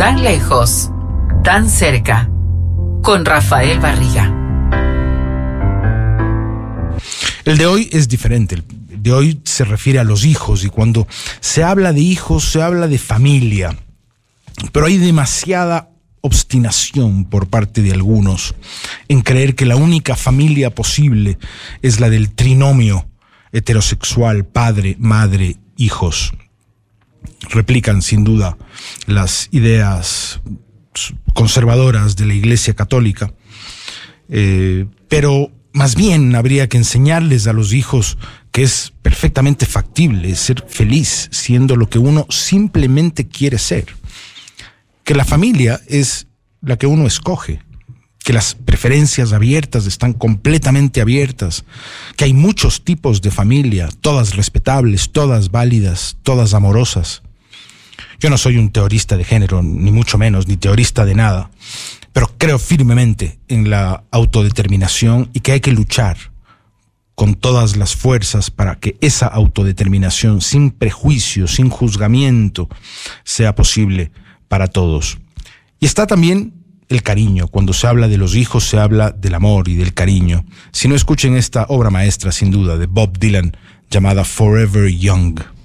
Tan lejos, tan cerca, con Rafael Barriga. El de hoy es diferente. El de hoy se refiere a los hijos, y cuando se habla de hijos se habla de familia. Pero hay demasiada obstinación por parte de algunos en creer que la única familia posible es la del trinomio heterosexual, padre, madre, hijos. Replican sin duda las ideas conservadoras de la Iglesia Católica, pero más bien habría que enseñarles a los hijos que es perfectamente factible ser feliz siendo lo que uno simplemente quiere ser, que la familia es la que uno escoge, que las preferencias abiertas están completamente abiertas, que hay muchos tipos de familia, todas respetables, todas válidas, todas amorosas. Yo no soy un teorista de género, ni mucho menos, ni teorista de nada, pero creo firmemente en la autodeterminación y que hay que luchar con todas las fuerzas para que esa autodeterminación, sin prejuicio, sin juzgamiento, sea posible para todos. Y está también el cariño. Cuando se habla de los hijos se habla del amor y del cariño. Si no, escuchen esta obra maestra sin duda de Bob Dylan llamada Forever Young.